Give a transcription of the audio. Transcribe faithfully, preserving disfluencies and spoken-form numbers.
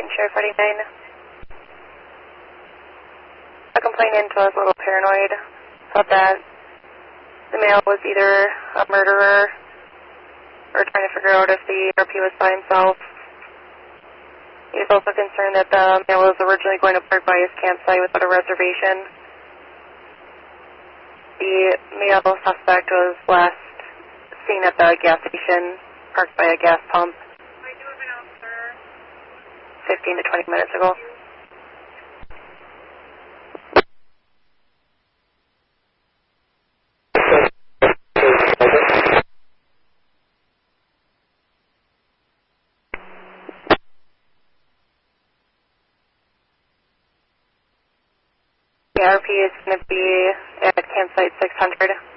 Sheriff forty-nine. A complainant was a little paranoid. Thought that the male was either a murderer or trying to figure out if the R P was by himself. He was also concerned that the male was originally going to park by his campsite without a reservation. The male suspect was last seen at the gas station, parked by a gas pump, fifteen to twenty minutes ago. The R P is going to be at campsite six hundred.